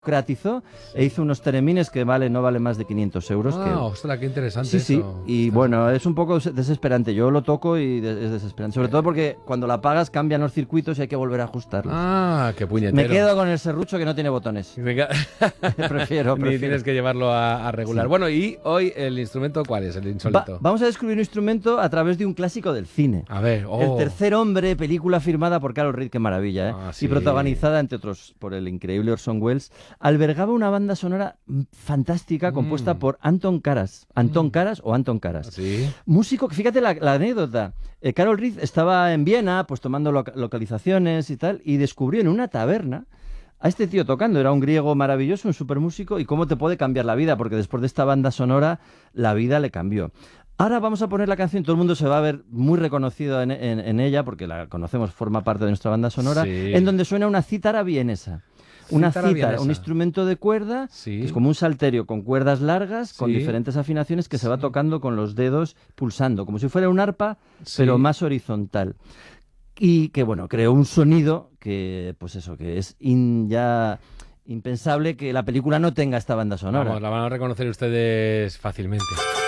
democratizó e hizo unos teremines que no vale más de 500 euros. Ostras, qué interesante sí, eso. Sí, y bueno, es un poco desesperante. Yo lo toco y es desesperante. Sobre todo porque cuando la apagas cambian los circuitos y hay que volver a ajustarlos. Qué puñetero. Me quedo con el serrucho que no tiene botones. prefiero. Ni tienes que llevarlo a regular. Sí. Bueno, y hoy el instrumento, ¿cuál es? El insólito. Vamos a descubrir un instrumento a través de un clásico del cine. A ver, El tercer hombre, película firmada por Carol Reed, qué maravilla, ¿eh? Sí. Y protagonizada, entre otros, por el increíble Orson Welles, albergaba una banda sonora fantástica compuesta por Anton Karas. Anton Karas. ¿Sí? Músico, fíjate la anécdota. Carol Reed estaba en Viena, pues tomando localizaciones y tal, y descubrió en una taberna a este tío tocando. Era un griego maravilloso, un supermúsico, y cómo te puede cambiar la vida, porque después de esta banda sonora, la vida le cambió. Ahora vamos a poner la canción, todo el mundo se va a ver muy reconocido en ella, porque la conocemos, forma parte de nuestra banda sonora, sí. En donde suena una cítara vienesa. Una cítara, un instrumento de cuerda, sí. Que es como un salterio con cuerdas largas, con diferentes afinaciones que se va tocando con los dedos pulsando, como si fuera un arpa, pero más horizontal. Y que, bueno, creó un sonido que, pues eso, que es ya impensable que la película no tenga esta banda sonora. Vamos, la van a reconocer ustedes fácilmente.